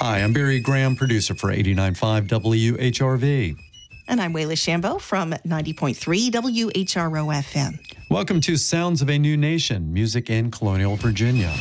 Hi, I'm Barry Graham, producer for 89.5 WHRV. And I'm Wayla Shambo from 90.3 WHRO FM. Welcome to Sounds of a New Nation, music in Colonial Virginia.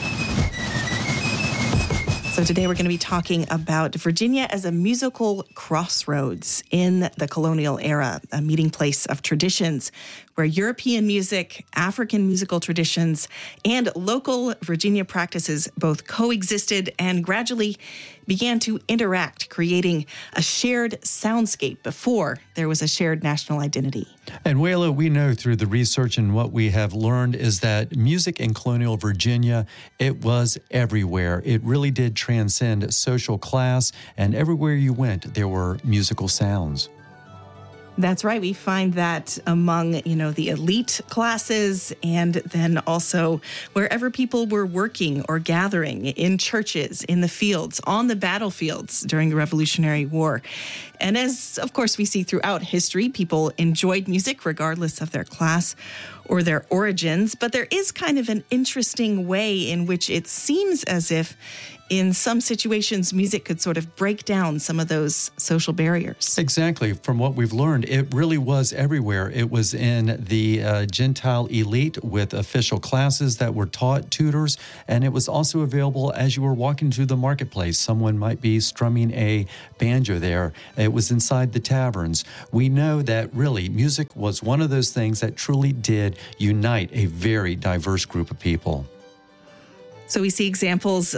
So today we're going to be talking about Virginia as a musical crossroads in the colonial era, a meeting place of traditions where European music, African musical traditions, and local Virginia practices both coexisted and gradually began to interact, creating a shared soundscape before there was a shared national identity. And Wayla, we know through the research and what we have learned is that music in colonial Virginia, it was everywhere. It really did transcend social class, and everywhere you went, there were musical sounds. That's right. We find that among, the elite classes, and then also wherever people were working or gathering, in churches, in the fields, on the battlefields during the Revolutionary War. And as, of course, we see throughout history, people enjoyed music regardless of their class or their origins. But there is kind of an interesting way in which it seems as if in some situations, music could sort of break down some of those social barriers. Exactly. From what we've learned, it really was everywhere. It was in the Gentile elite with official classes that were taught, tutors, and it was also available as you were walking through the marketplace. Someone might be strumming a banjo there. It was inside the taverns. We know that really music was one of those things that truly did unite a very diverse group of people. So we see examples